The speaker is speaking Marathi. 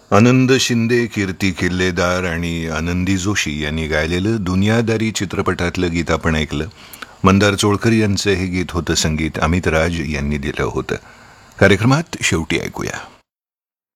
आनंद शिंदे, कीर्ती किल्लेदार आणि आनंदी जोशी यांनी गायलेलं दुनियादारी चित्रपटातलं गीत आपण ऐकलं. मंदार चोळकर यांचं हे गीत होतं. संगीत अमित राज यांनी दिलं होतं. कार्यक्रमात शेवटी ऐकूया.